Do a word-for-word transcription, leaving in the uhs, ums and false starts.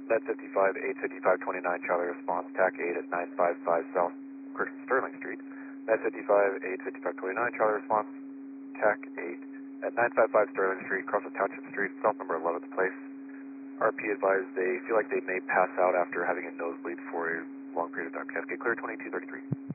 Med fifty-five, eight fifty-five twenty-nine, Charlie response, T A C eight at nine five five South Sterling Street. Med fifty-five, eight fifty-five twenty-nine, Charlie response, T A C eight at nine five five Sterling Street, across the Township Street, South number eleventh place. R P advised they feel like they may pass out after having a nosebleed for a long period of time. Cascade clear, twenty-two thirty-three.